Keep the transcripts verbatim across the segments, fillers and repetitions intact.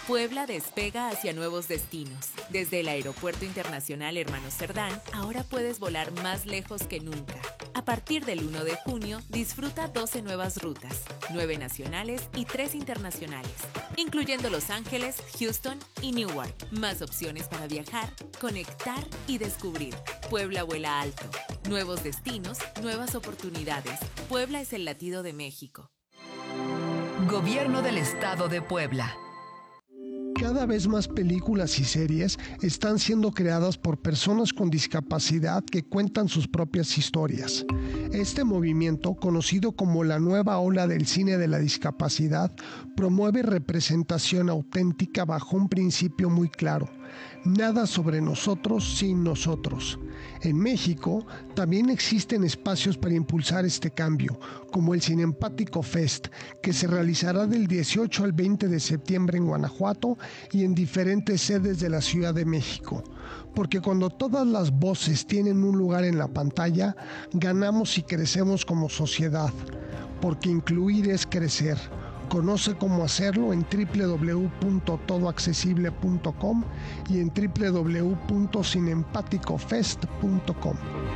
Puebla despega hacia nuevos destinos. Desde el Aeropuerto Internacional Hermano Cerdán, ahora puedes volar más lejos que nunca. A partir del uno de junio, disfruta doce nuevas rutas, nueve nacionales y tres internacionales, incluyendo Los Ángeles, Houston y Newark. Más opciones para viajar, conectar y descubrir. Puebla vuela alto. Nuevos destinos, nuevas oportunidades. Puebla es el latido de México. Gobierno del Estado de Puebla. Cada vez más películas y series están siendo creadas por personas con discapacidad que cuentan sus propias historias. Este movimiento, conocido como la nueva ola del cine de la discapacidad, promueve representación auténtica bajo un principio muy claro: nada sobre nosotros sin nosotros. En México también existen espacios para impulsar este cambio, como el Cinempático Fest, que se realizará del dieciocho al veinte de septiembre en Guanajuato y en diferentes sedes de la Ciudad de México. Porque cuando todas las voces tienen un lugar en la pantalla, ganamos y crecemos como sociedad. Porque incluir es crecer. Conoce cómo hacerlo en doble u doble u doble u punto todo accesible punto com y en doble u doble u doble u punto cinempático fest punto com.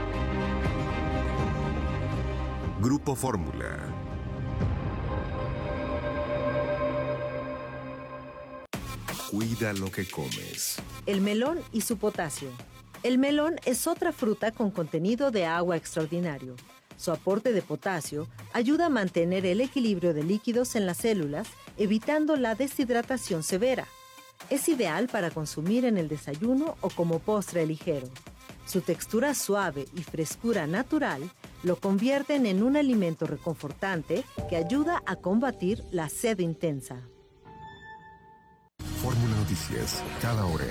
Grupo Fórmula. Cuida lo que comes. El melón y su potasio. El melón es otra fruta con contenido de agua extraordinario. Su aporte de potasio ayuda a mantener el equilibrio de líquidos en las células, evitando la deshidratación severa. Es ideal para consumir en el desayuno o como postre ligero. Su textura suave y frescura natural lo convierten en un alimento reconfortante que ayuda a combatir la sed intensa. Fórmula Noticias, cada hora.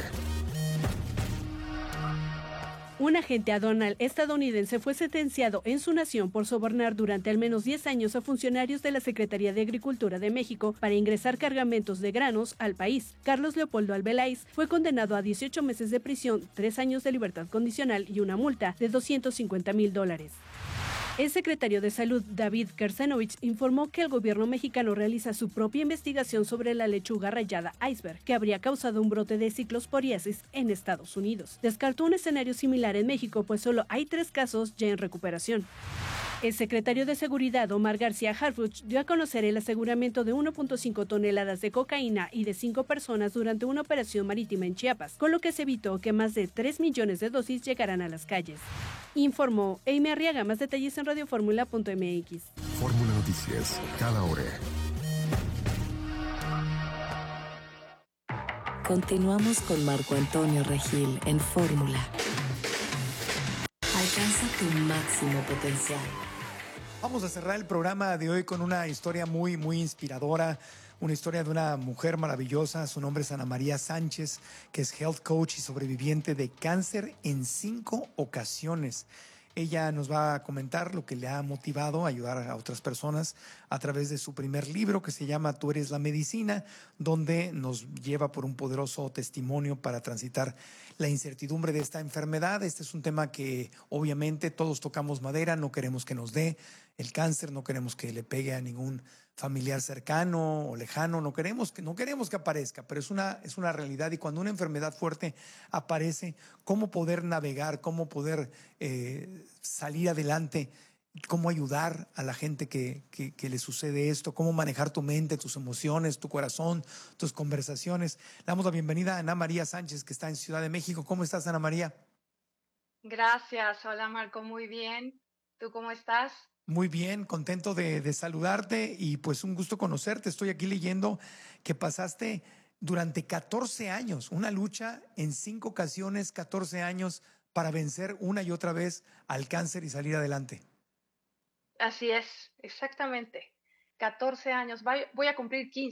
Un agente aduanal estadounidense fue sentenciado en su nación por sobornar durante al menos diez años a funcionarios de la Secretaría de Agricultura de México para ingresar cargamentos de granos al país. Carlos Leopoldo Albeláiz fue condenado a dieciocho meses de prisión, tres años de libertad condicional y una multa de doscientos cincuenta mil dólares. El secretario de Salud, David Kersenovich, informó que el gobierno mexicano realiza su propia investigación sobre la lechuga rayada iceberg, que habría causado un brote de ciclosporiasis en Estados Unidos. Descartó un escenario similar en México, pues solo hay tres casos ya en recuperación. El secretario de Seguridad, Omar García Harfuch, dio a conocer el aseguramiento de uno punto cinco toneladas de cocaína y de cinco personas durante una operación marítima en Chiapas, con lo que se evitó que más de tres millones de dosis llegaran a las calles. Informó Eime Arriaga. Más detalles en radioformula punto m x. Fórmula Noticias, cada hora. Continuamos con Marco Antonio Regil en Fórmula. Alcanza tu máximo potencial. Vamos a cerrar el programa de hoy con una historia muy, muy inspiradora, una historia de una mujer maravillosa. Su nombre es Ana María Sánchez, que es health coach y sobreviviente de cáncer en cinco ocasiones. Ella nos va a comentar lo que le ha motivado a ayudar a otras personas a través de su primer libro, que se llama Tú eres la medicina, donde nos lleva por un poderoso testimonio para transitar la incertidumbre de esta enfermedad. Este es un tema que obviamente todos tocamos madera, no queremos que nos dé el cáncer, no queremos que le pegue a ningún familiar cercano o lejano, no queremos que, no queremos que aparezca, pero es una, es una realidad. Y cuando una enfermedad fuerte aparece, ¿cómo poder navegar, cómo poder eh, salir adelante, cómo ayudar a la gente que, que, que le sucede esto, cómo manejar tu mente, tus emociones, tu corazón, tus conversaciones? Le damos la bienvenida a Ana María Sánchez, que está en Ciudad de México. ¿Cómo estás, Ana María? Gracias. Hola, Marco. Muy bien. ¿Tú cómo estás? Muy bien, contento de, de saludarte y pues un gusto conocerte. Estoy aquí leyendo que pasaste durante catorce años, una lucha en cinco ocasiones, catorce años para vencer una y otra vez al cáncer y salir adelante. Así es, exactamente. catorce años. Voy a cumplir quince.